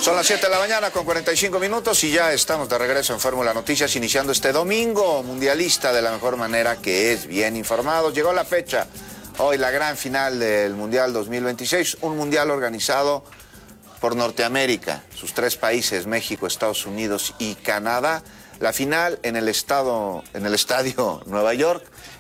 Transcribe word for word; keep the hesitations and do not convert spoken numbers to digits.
Son las siete de la mañana con cuarenta y cinco minutos y ya estamos de regreso en Fórmula Noticias, iniciando este domingo mundialista de la mejor manera, que es bien informados. Llegó la fecha, hoy la gran final del Mundial dos mil veintiséis, un mundial organizado por Norteamérica, sus tres países, México, Estados Unidos y Canadá. La final en el estado, en el estadio Nueva York,